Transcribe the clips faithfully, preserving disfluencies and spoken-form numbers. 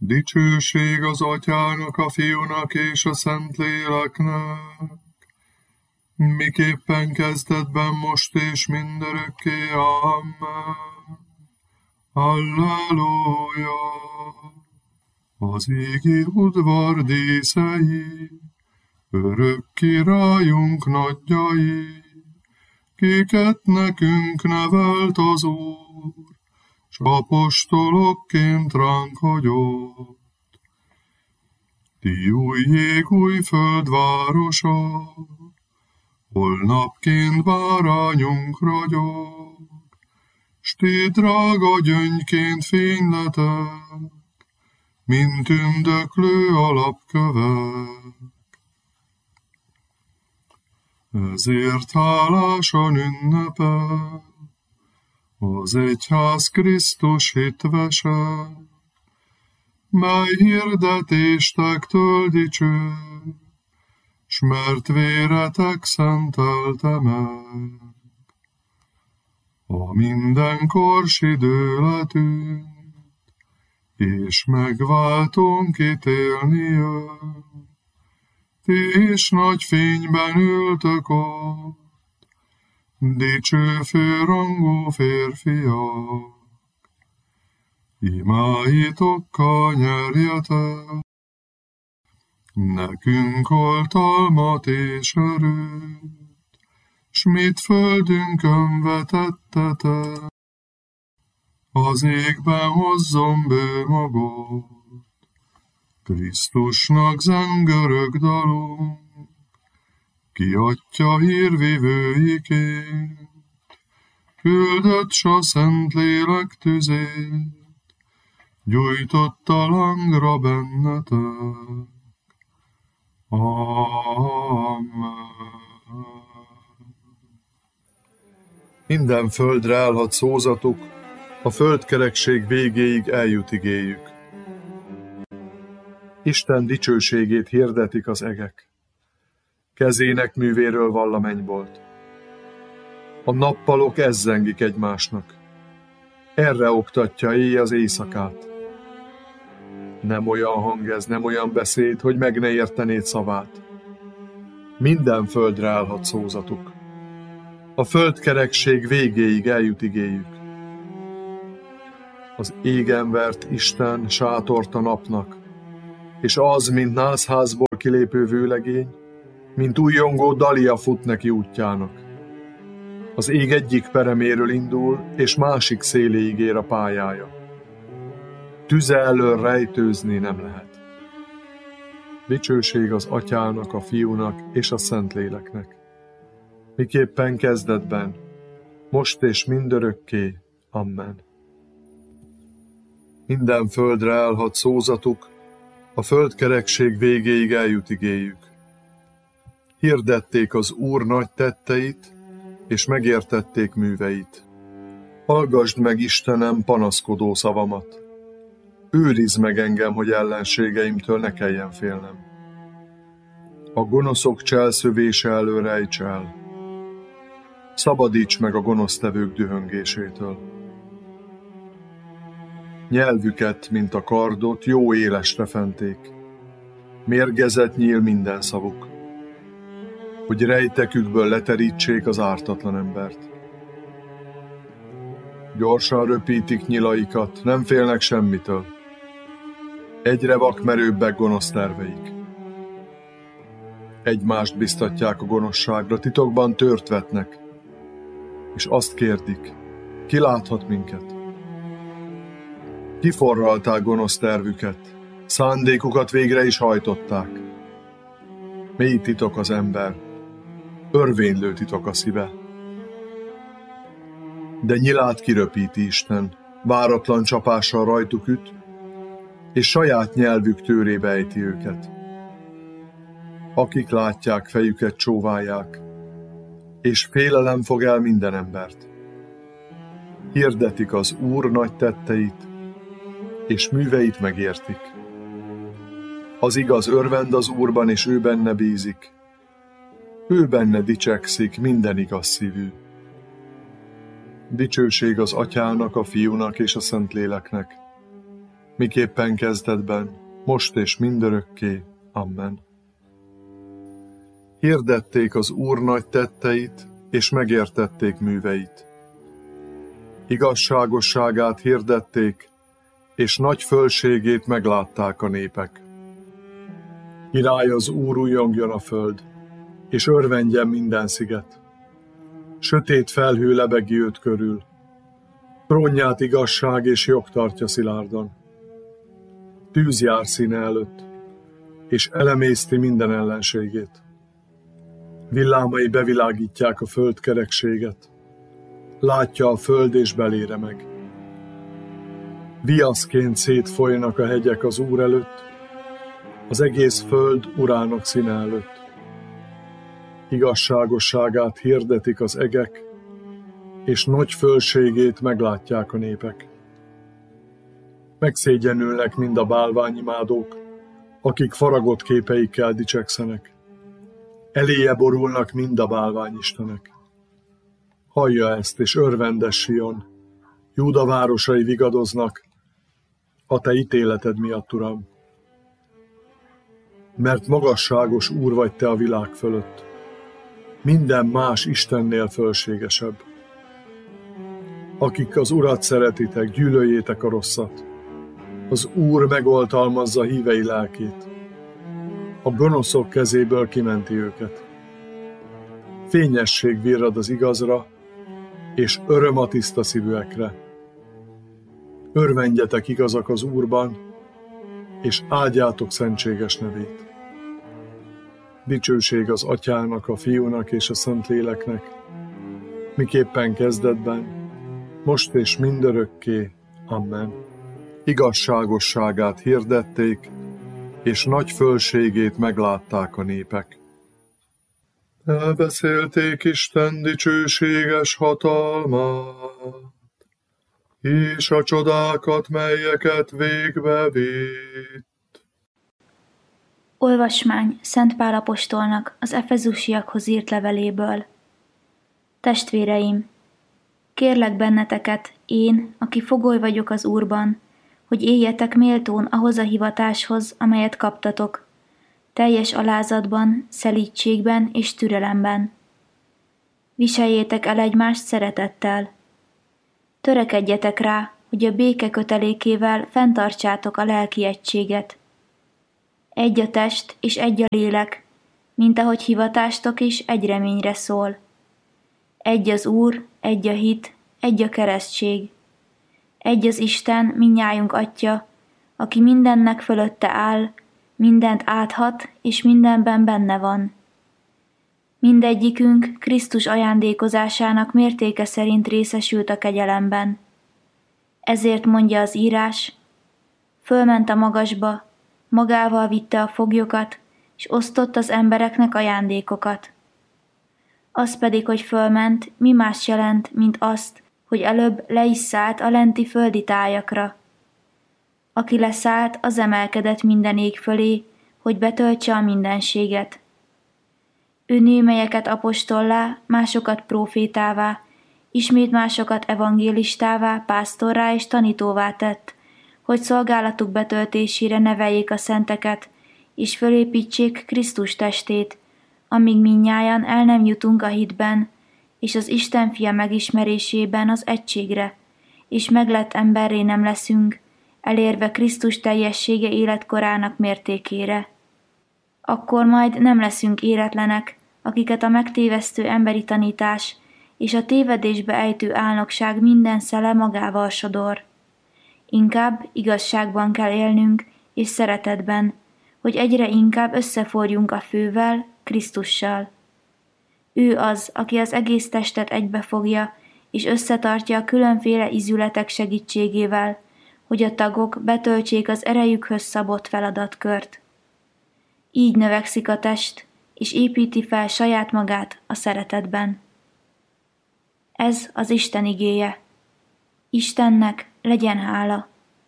Dicsőség az Atyának, a Fiúnak és a Szentléleknek, miképpen kezdetben, most és mindörökké. Amen. Halleluja! Az égi udvar díszei, örök királyunk nagyjai, kiket nekünk nevelt az Úr, s apostolokként ránk hagyott. Ti új jég, új föld városa, hol napként bárányunk ragyog, s ti drága gyöngyként fényletek, mint tündöklő alapkövek. Ezért hálásan ünnepel az egyház Krisztus hitvese, mely hirdetéstek dicső, s mert véretek szentelte meg. A mindenkors idő letűnt, és megváltónk ítélni jön. Ti is nagy fényben ültök ott, dicső főrangú férfiak. Imáitokkal nyerjetek nekünk oltalmat és erőt, s mit földünkön vetettetek, az égben hozzon bő magot. Krisztusnak zengörög dalunk, ki Atya hírvivőiként, küldött s a Szentlélek tüzét, gyújtott a lángra bennetek. Amen. Minden földre állhat szózatuk, a földkerekség végéig eljut igéjük. Isten dicsőségét hirdetik az egek, kezének művéről vall a mennybolt. A nappalok ezzengik egymásnak, erre oktatja éj az éjszakát. Nem olyan hang ez, nem olyan beszéd, hogy meg ne értenéd szavát. Minden földre állhat szózatuk, a földkerekség végéig eljut igéjük. Az égen vert Isten sátort a napnak, és az, mint nászházból kilépő vőlegény, mint újjongó dalia fut neki útjának. Az ég egyik pereméről indul, és másik széléig ér a pályája. Tüze elől rejtőzni nem lehet. Dicsőség az Atyának, a Fiúnak és a Szentléleknek, miképpen kezdetben, most és mindörökké. Amen. Minden földre állhat szózatuk, a földkerekség végéig eljut igéjük. Hirdették az Úr nagy tetteit, és megértették műveit. Hallgasd meg, Istenem, panaszkodó szavamat. Őrizd meg engem, hogy ellenségeimtől ne kelljen félnem. A gonoszok cselszövése elől rejts el. Szabadíts meg a gonosztevők dühöngésétől. Nyelvüket, mint a kardot, jó élesre fenték. Mérgezet nyíl minden szavuk, hogy rejtekükből leterítsék az ártatlan embert. Gyorsan röpítik nyilaikat, nem félnek semmitől. Egyre vakmerőbbek gonosz terveik. Egymást biztatják a gonoszságra, titokban tört vetnek, és azt kérdik, ki láthat minket? Kiforralták gonosz tervüket, szándékukat végre is hajtották. Mély titok az ember, örvénylő titok a szíve. De nyilát kiröpíti Isten, váratlan csapással rajtuk üt, és saját nyelvük tőrébe ejti őket. Akik látják, fejüket csóválják, és félelem fog el minden embert. Hirdetik az Úr nagy tetteit, és műveit megértik. Az igaz örvend az Úrban, és ő benne bízik. Ő benne dicsekszik minden igaz szívű. Dicsőség az Atyának, a Fiúnak és a Szentléleknek, miképpen kezdetben, most és mindörökké. Amen. Hirdették az Úr nagy tetteit, és megértették műveit. Igazságosságát hirdették, és nagy fölségét meglátták a népek. Király az Úr, újjongjon a föld, és örvendjen minden sziget. Sötét felhő lebegi őt körül, trónját igazság és jog tartja szilárdan. Tűz jár színe előtt, és elemészti minden ellenségét. Villámai bevilágítják a föld kerekséget, látja a föld és belére meg. Viaszként szétfolynak a hegyek az Úr előtt, az egész föld Urának színe előtt. Igazságosságát hirdetik az egek, és nagy fölségét meglátják a népek. Megszégyenülnek mind a bálványimádók, akik faragott képeikkel dicsekszenek. Eléje borulnak mind a bálványistenek. Hallja ezt, és örvendes Sion, Júda városai vigadoznak, a te ítéleted miatt, Uram. Mert magasságos Úr vagy te a világ fölött, minden más Istennél fölségesebb. Akik az Urat szeretitek, gyűlöljétek a rosszat. Az Úr megoltalmazza hívei lelkét. A gonoszok kezéből kimenti őket. Fényesség virrad az igazra, és öröm a tiszta szívűekre. Örvendjetek igazak az Úrban, és áldjátok szentséges nevét. Dicsőség az Atyának, a Fiúnak és a Szentléleknek, miképpen kezdetben, most és mindörökké. Amen. Igazságosságát hirdették, és nagy fölségét meglátták a népek. Elbeszélték Isten dicsőséges hatalmát, és a csodákat, melyeket végbe vitt. Olvasmány Szent Pál apostolnak az efezusiakhoz írt leveléből. Testvéreim, kérlek benneteket, én, aki fogoly vagyok az Úrban, hogy éljetek méltón ahhoz a hivatáshoz, amelyet kaptatok, teljes alázatban, szelídségben és türelemben. Viseljétek el egymást szeretettel. Törekedjetek rá, hogy a béke kötelékével fenntartsátok a lelki egységet. Egy a test és egy a lélek, mint ahogy hivatástok is egy reményre szól. Egy az Úr, egy a hit, egy a keresztség. Egy az Isten, mindnyájunk Atya, aki mindennek fölötte áll, mindent áthat, és mindenben benne van. Mindegyikünk Krisztus ajándékozásának mértéke szerint részesült a kegyelemben. Ezért mondja az írás, fölment a magasba, magával vitte a foglyokat, és osztott az embereknek ajándékokat. Az pedig, hogy fölment, mi más jelent, mint azt, hogy előbb le is szállt a lenti földi tájakra. Aki leszállt, az emelkedett minden ég fölé, hogy betöltse a mindenséget. Ő nő melyeket apostollá, másokat prófétává, ismét másokat evangélistává, pásztorrá és tanítóvá tett, hogy szolgálatuk betöltésére neveljék a szenteket, és fölépítsék Krisztus testét, amíg mindnyájan el nem jutunk a hitben, és az Isten fia megismerésében az egységre, és meglett emberré nem leszünk, elérve Krisztus teljessége életkorának mértékére. Akkor majd nem leszünk éretlenek, akiket a megtévesztő emberi tanítás és a tévedésbe ejtő álnokság minden szele magával sodor. Inkább igazságban kell élnünk, és szeretetben, hogy egyre inkább összeforjunk a fővel, Krisztussal. Ő az, aki az egész testet egybefogja, és összetartja a különféle ízületek segítségével, hogy a tagok betöltsék az erejükhöz szabott feladatkört. Így növekszik a test, és építi fel saját magát a szeretetben. Ez az Isten igéje. Istennek legyen hála.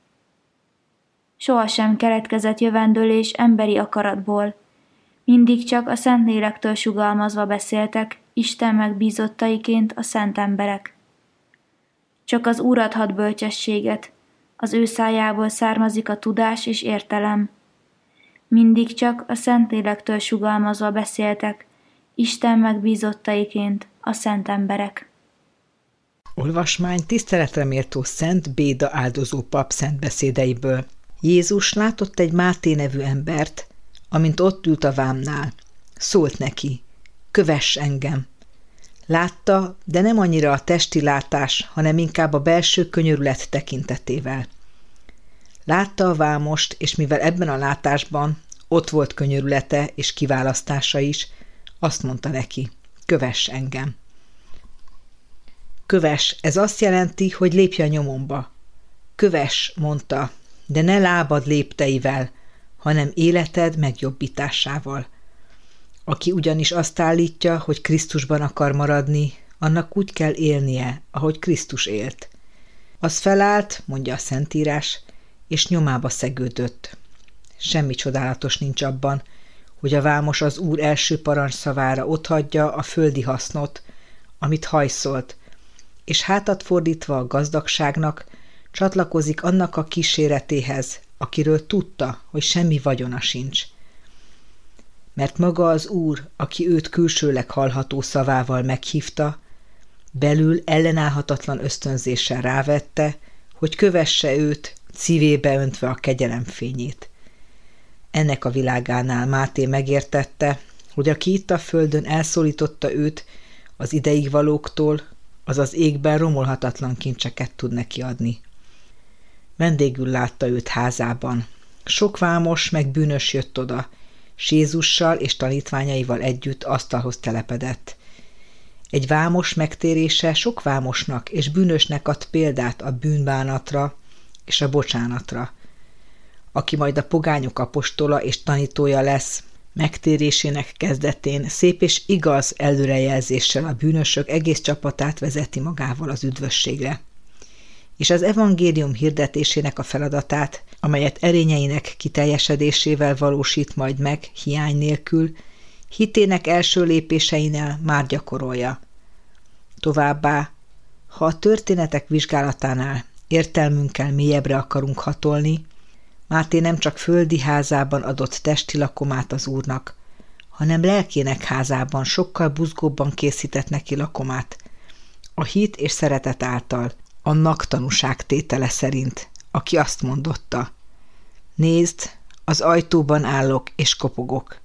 Sohasem keletkezett jövendőlés emberi akaratból, mindig csak a Szentlélektől sugalmazva beszéltek Isten megbízottaiként a szent emberek. Csak az Úr adhat bölcsességet, Az ő szájából származik a tudás és értelem. Mindig csak a Szentlélektől sugalmazva beszéltek, Isten megbízottaiként a szent emberek. Olvasmány tiszteletre méltó Szent Béda áldozó pap szentbeszédeiből. Jézus látott egy Máté nevű embert, amint ott ült a vámnál. Szólt neki, kövess engem. Látta, de nem annyira a testi látás, hanem inkább a belső könyörület tekintetével. Látta a vámost, és mivel ebben a látásban ott volt könyörülete és kiválasztása is, azt mondta neki, kövess engem. Kövess, ez azt jelenti, hogy lépj a nyomomba. Kövess, mondta, de ne lábad lépteivel, hanem életed megjobbításával. Aki ugyanis azt állítja, hogy Krisztusban akar maradni, annak úgy kell élnie, ahogy Krisztus élt. Az felállt, mondja a Szentírás, és nyomába szegődött. Semmi csodálatos nincs abban, hogy a vámos az Úr első parancsszavára otthagyja a földi hasznot, amit hajszolt, és hátat fordítva a gazdagságnak csatlakozik annak a kíséretéhez, akiről tudta, hogy semmi vagyona sincs. Mert maga az Úr, aki őt külsőleg hallható szavával meghívta, belül ellenállhatatlan ösztönzéssel rávette, hogy kövesse őt, szívébe öntve a kegyelem fényét. Ennek a világánál Máté megértette, hogy aki itt a földön elszólította őt az ideigvalóktól, az az égben romolhatatlan kincseket tud neki adni. Vendégül látta őt házában. Sok vámos meg bűnös jött oda, s Jézussal és tanítványaival együtt asztalhoz telepedett. Egy vámos megtérése sok vámosnak és bűnösnek ad példát a bűnbánatra és a bocsánatra. Aki majd a pogányok apostola és tanítója lesz, megtérésének kezdetén szép és igaz előrejelzéssel a bűnösök egész csapatát vezeti magával az üdvösségre. És az evangélium hirdetésének a feladatát, amelyet erényeinek kiteljesedésével valósít majd meg hiány nélkül, hitének első lépéseinél már gyakorolja. Továbbá, ha a történetek vizsgálatánál értelmünkkel mélyebbre akarunk hatolni, Máté nem csak földi házában adott testi lakomát az Úrnak, hanem lelkének házában sokkal buzgóbban készített neki lakomát, a hit és szeretet által, annak tanúságtétele szerint, aki azt mondotta, nézd, az ajtóban állok és kopogok.